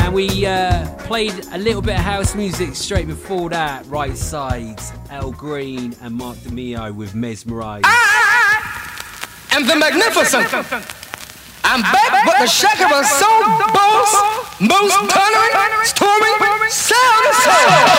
And we played a little bit of house music straight before that. Right Sides, El Green and Mark DeMeo with Mesmerise. And the magnificent. I'm back, but the shaker was so boss, most coloring.